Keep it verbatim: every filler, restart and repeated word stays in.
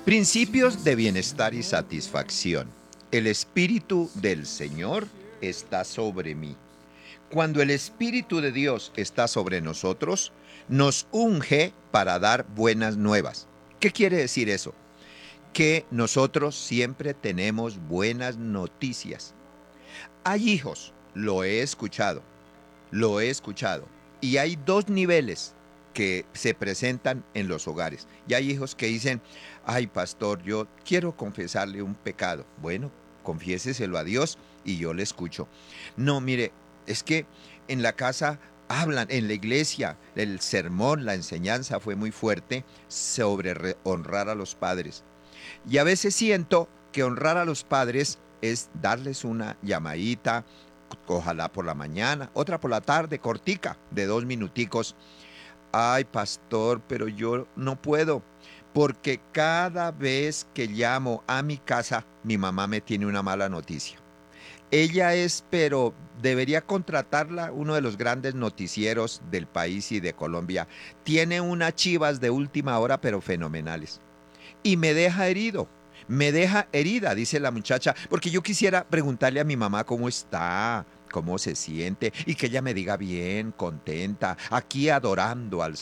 Principios de bienestar y satisfacción. El Espíritu del Señor está sobre mí. Cuando el Espíritu de Dios está sobre nosotros, nos unge para dar buenas nuevas. ¿Qué quiere decir eso? Que nosotros siempre tenemos buenas noticias. Hay hijos, lo he escuchado, lo he escuchado, y hay dos niveles que se presentan en los hogares. Y hay hijos que dicen, ay pastor, yo quiero confesarle un pecado. Bueno, confiéseselo a Dios y yo le escucho. No, mire, es que en la casa hablan, en la iglesia, el sermón, la enseñanza fue muy fuerte sobre re- honrar a los padres. Y a veces siento que honrar a los padres es darles una llamadita, ojalá por la mañana, otra por la tarde, cortica, de dos minuticos. Ay, pastor, pero yo no puedo, porque cada vez que llamo a mi casa, mi mamá me tiene una mala noticia. Ella es, pero debería contratarla uno de los grandes noticieros del país y de Colombia. Tiene unas chivas de última hora, pero fenomenales y me deja herido. Me deja herida, dice la muchacha, porque yo quisiera preguntarle a mi mamá cómo está, cómo se siente y que ella me diga bien, contenta, aquí adorando al